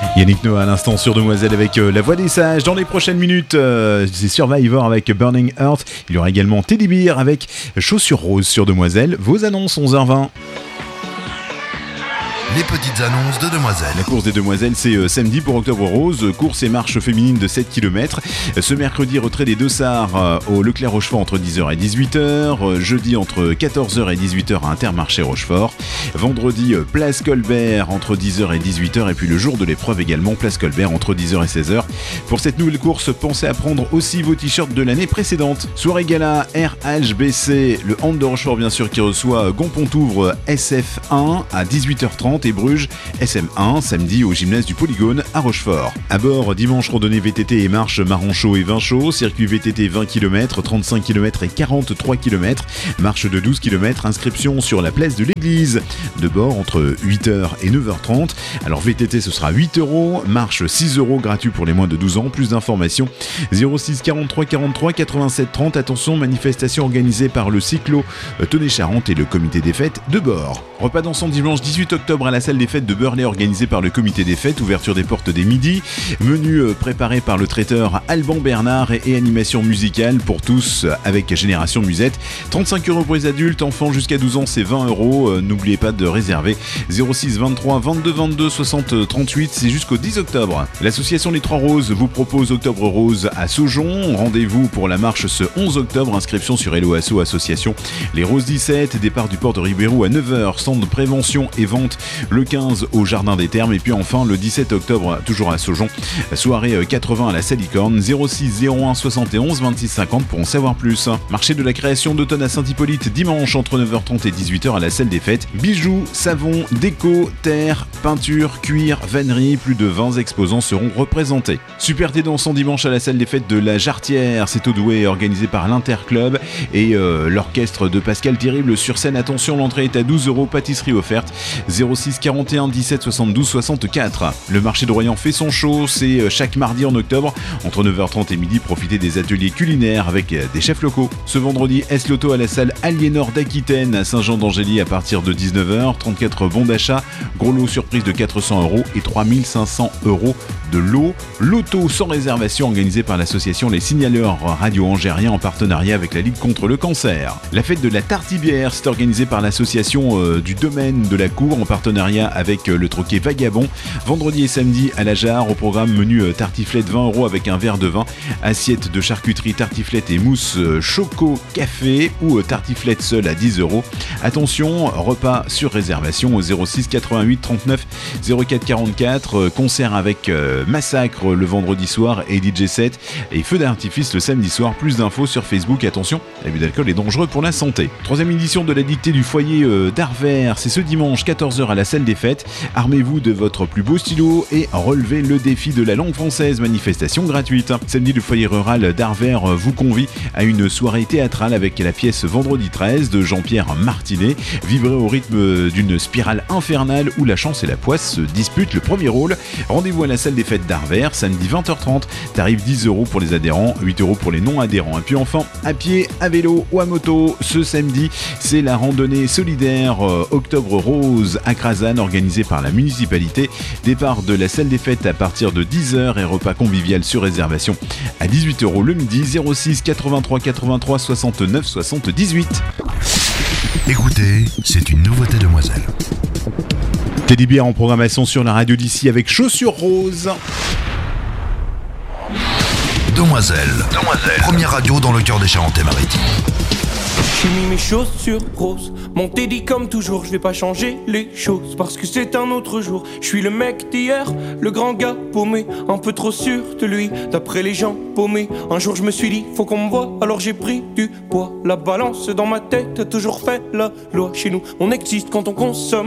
Yannick Noah à l'instant sur Demoiselle avec La Voix des Sages. Dans les prochaines minutes, c'est Survivor avec Burning Earth. Il y aura également Teddy Bear avec Chaussures Roses sur Demoiselle. Vos annonces 11h20. Les petites annonces de Demoiselle. La course des Demoiselles, c'est samedi pour Octobre Rose, course et marche féminine de 7 km. Ce mercredi, retrait des Dossards au Leclerc Rochefort entre 10h et 18h. Jeudi, entre 14h et 18h à Intermarché Rochefort. Vendredi, place Colbert entre 10h et 18h. Et puis le jour de l'épreuve également, place Colbert entre 10h et 16h. Pour cette nouvelle course, pensez à prendre aussi vos t-shirts de l'année précédente. Soirée gala RHBC, le Hand de Rochefort bien sûr qui reçoit Gonpontouvre SF1 à 18h30. Et Bruges SM1 samedi au gymnase du Polygone à Rochefort. À bord, dimanche randonnée VTT et marche marron chaud et vin chaud, circuit VTT 20 km, 35 km et 43 km, marche de 12 km, inscription sur la place de l'église. De bord entre 8h et 9h30. Alors VTT ce sera 8€, marche 6€, gratuit pour les moins de 12 ans. Plus d'informations 06 43 43 87 30. Attention, manifestation organisée par le Cyclo Tonnet-Charente et le comité des fêtes de bord. Repas dansant dimanche 18 octobre à la salle des fêtes de Burley organisée par le comité des fêtes, ouverture des portes dès midi, menu préparé par le traiteur Alban Bernard et animation musicale pour tous avec Génération Musette. 35€ pour les adultes, enfants jusqu'à 12 ans c'est 20€, n'oubliez pas de réserver 06 23 22 22 60 38, c'est jusqu'au 10 octobre. L'association Les Trois Roses vous propose Octobre Rose à Saujon, rendez-vous pour la marche ce 11 octobre, inscription sur Hello Asso Association. Les Roses 17, départ du port de Ribérou à 9h, centre de prévention et vente le 15 au Jardin des Thermes et puis enfin le 17 octobre toujours à Saujon, soirée 80 à la Salicorne. 06 01 71 26 50 pour en savoir plus. Marché de la création d'automne à Saint-Hippolyte dimanche entre 9h30 et 18h à la salle des fêtes. Bijoux, savons, déco, terre, peinture, cuir, vannerie, plus de 20 exposants seront représentés. Super thé dansant dimanche à la salle des fêtes de la Jarretière, c'est au Douai, organisé par l'Interclub et l'orchestre de Pascal Terrible sur scène. Attention, l'entrée est à 12€, pâtisserie offerte. 06 41 17 72 64. Le marché de Royan fait son show, c'est chaque mardi en octobre entre 9h30 et midi. Profitez des ateliers culinaires avec des chefs locaux. Ce vendredi, S-Loto à la salle Aliénor d'Aquitaine à Saint-Jean-d'Angély à partir de 19h. 34 bons d'achat, gros lot surprise de 400€ et 3500€ de lot. Loto sans réservation organisé par l'association Les Signaleurs Radio Angériens en partenariat avec la Ligue contre le cancer. La fête de la Tartibière, c'est organisé par l'association du domaine de la Cour en partenariat avec le troquet Vagabond. Vendredi et samedi à la Jarre, au programme menu tartiflette 20€ avec un verre de vin, assiette de charcuterie tartiflette et mousse choco café ou tartiflette seule à 10€. Attention, repas sur réservation au 06 88 39 04 44. Concert avec Massacre le vendredi soir et DJ set et feu d'artifice le samedi soir. Plus d'infos sur Facebook. Attention, l'abus d'alcool est dangereux pour la santé. Troisième édition de la dictée du foyer d'Arvers, c'est ce dimanche 14h à la salle des fêtes. Armez-vous de votre plus beau stylo et relevez le défi de la langue française. Manifestation gratuite. Samedi, le foyer rural d'Arvers vous convie à une soirée théâtrale avec la pièce Vendredi 13 de Jean-Pierre Martinet. Vibrez au rythme d'une spirale infernale où la chance et la poisse se disputent le premier rôle. Rendez-vous à la salle des fêtes d'Arvers, samedi 20h30. Tarif 10€ pour les adhérents, 8€ pour les non-adhérents. Et puis enfin, à pied, à vélo ou à moto, ce samedi, c'est la randonnée solidaire Octobre Rose à Crasane organisée par la municipalité. Départ de la salle des fêtes à partir de 10h et repas convivial sur réservation à 18€ le midi. 06 83 83 69 78. Écoutez, c'est une nouveauté Demoiselle. Teddy Bear en programmation sur la radio d'ici avec Chaussures Roses. Demoiselle. Première radio dans le cœur des Charentes-Maritimes. J'ai mis mes chaussures roses, mon Teddy comme toujours. Je vais pas changer les choses parce que c'est un autre jour. Je suis le mec d'hier, le grand gars paumé, un peu trop sûr de lui, d'après les gens paumés. Un jour je me suis dit, faut qu'on me voie, alors j'ai pris du poids. La balance dans ma tête a toujours fait la loi. Chez nous, on existe quand on consomme.